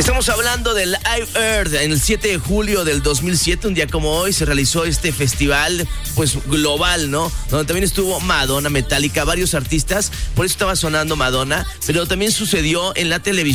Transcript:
Estamos hablando del Live Earth. En el 7 de julio del 2007, un día como hoy, se realizó este festival, pues global, ¿no? Donde también estuvo Madonna, Metallica, varios artistas. Por eso estaba sonando Madonna, pero también sucedió en la televisión.